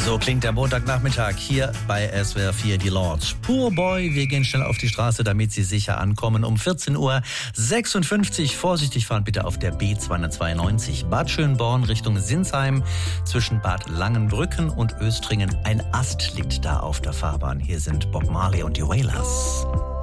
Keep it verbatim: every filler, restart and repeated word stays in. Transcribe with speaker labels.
Speaker 1: So klingt der Montagnachmittag hier bei S W R vier, die Lords. Poor Boy, wir gehen schnell auf die Straße, damit Sie sicher ankommen. Um vierzehn Uhr sechsundfünfzig, vorsichtig fahren bitte auf der B zweihundertzweiundneunzig. Bad Schönborn Richtung Sinsheim, zwischen Bad Langenbrücken und Östringen. Ein Ast liegt da auf der Fahrbahn. Hier sind Bob Marley und die Wailers.